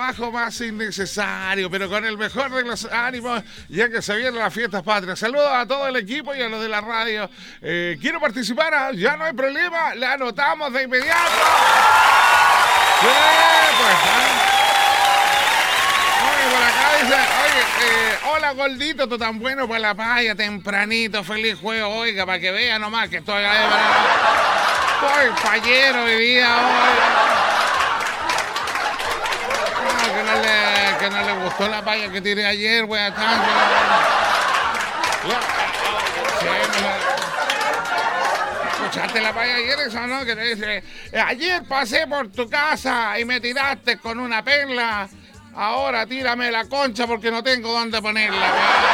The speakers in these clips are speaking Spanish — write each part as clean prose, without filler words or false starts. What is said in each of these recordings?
trabajo más innecesario, pero con el mejor de los ánimos, ya que se vienen las fiestas patrias. Saludos a todo el equipo y a los de la radio. Quiero participar, ya no hay problema, la anotamos de inmediato. Sí, pues, Oye, por acá dice, hola gordito, tú tan bueno para la paya, tempranito, feliz juego, oiga, para que vea nomás que estoy ahí, estoy payero hoy día, que no le gustó la paya que tiré ayer, güey, ¿escuchaste la paya ayer eso, no? Que te dice, ayer pasé por tu casa y me tiraste con una perla. Ahora tírame la concha porque no tengo dónde ponerla.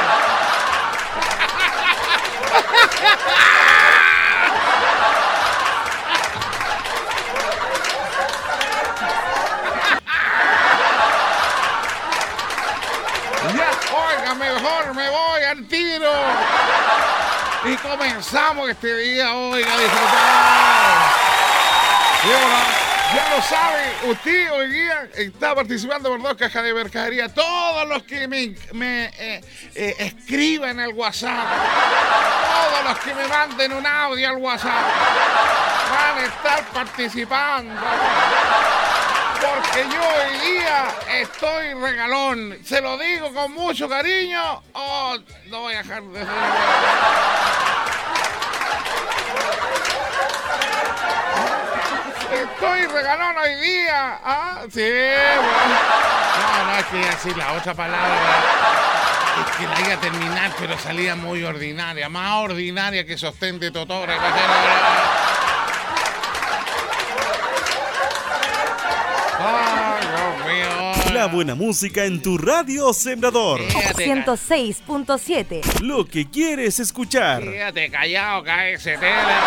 Ya, oiga, mejor me voy al tiro. Y comenzamos este día, oiga, a disfrutar. Ya lo sabe, usted hoy día está participando por 2 cajas de mercadería. Todos los que me escriban al WhatsApp, todos los que me manden un audio al WhatsApp, van a estar participando. Porque yo hoy día estoy regalón. Se lo digo con mucho cariño. Oh, no voy a dejar de decirlo. Estoy regalón hoy día. Ah, sí, bueno. No, es que así la otra palabra es que la iba a terminar, pero salía muy ordinaria. Más ordinaria que sostén de Totore. Ay, Dios mío. La buena música en tu radio Sembrador. 106.7. Lo que quieres escuchar. Quédate callado, cáese tela.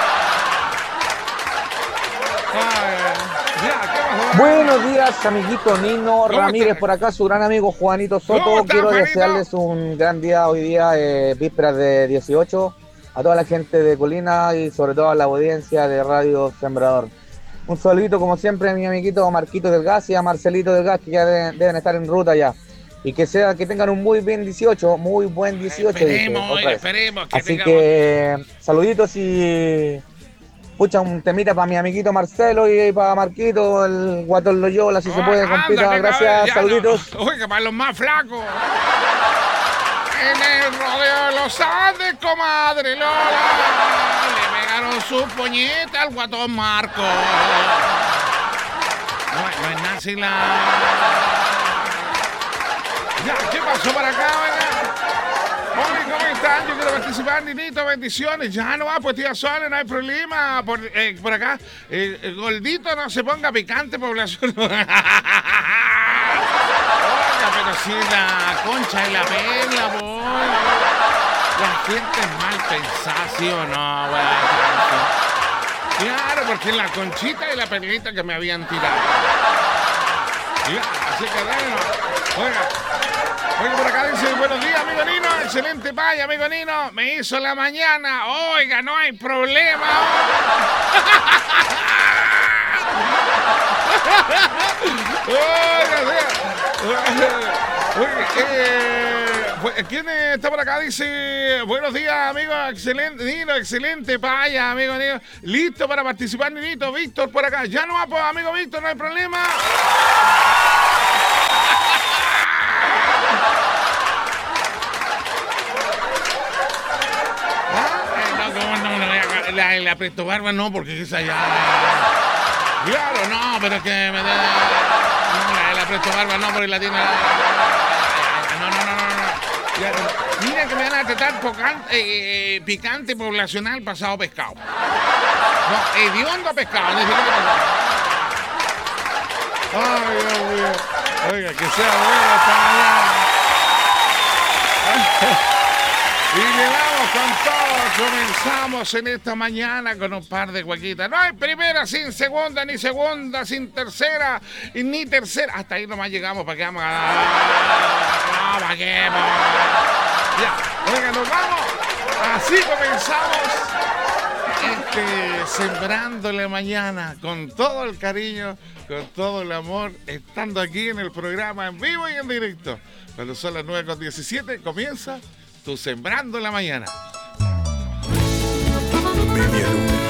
Buenos días, amiguito Nino Ramírez, por acá su gran amigo Juanito Soto. Quiero desearles un gran día hoy día, vísperas de 18, a toda la gente de Colina y sobre todo a la audiencia de Radio Sembrador. Un saludito como siempre a mi amiguito Marquito del Gas y a Marcelito del Gas, que ya deben estar en ruta ya. Y que tengan un muy buen 18. Esperemos que así que saluditos y pucha, un temita para mi amiguito Marcelo y para Marquito, el Guatón Loyola, si se puede, compita. Gracias, saluditos. No. Oiga, para los más flacos. En el rodeo de los Andes, comadre Lola, le pegaron su puñeta al Guatón Marco. No es nazi la... Ya, ¿qué pasó para acá, venga? Hola, ¿cómo están? Yo quiero participar, Ninito, bendiciones. Ya no va, pues tía Suárez, no hay problema. Por acá, el gordito no se ponga picante, población. Oiga, pero si la concha y la perla, boy. La gente es mal pensada, ¿sí o no, güey? Claro, porque la conchita y la perlita que me habían tirado. Ya, así que bueno, oiga, por acá dice, buenos días, amigo Nino, excelente paya, amigo Nino, me hizo la mañana, oiga, no hay problema. ¿Quién está por acá? Dice, buenos días, amigo, excelente, Nino, excelente paya, amigo Nino, listo para participar, Ninito, Víctor por acá, ya no va, pues, amigo Víctor, no hay problema. La Presto Barba no, porque esa ya... Claro, no, pero es que me da... No, la Presto Barba no, porque la tiene... No. Ya, mira que me van a tratar picante poblacional pasado pescado. No, hediondo pescado, ni siquiera pasado. Ay, Dios mío. Oiga, que sea bueno esta mañana. Y le damos con todo. Comenzamos en esta mañana con un par de huequitas. No hay primera sin segunda, ni segunda sin tercera, y ni tercera. Hasta ahí nomás llegamos para que vamos a... No, para qué, Ya, oiga, nos vamos. Así comenzamos este Sembrando la Mañana, con todo el cariño, con todo el amor, estando aquí en el programa en vivo y en directo. Cuando son las 9:17, comienza tu Sembrando la Mañana. Media Luna.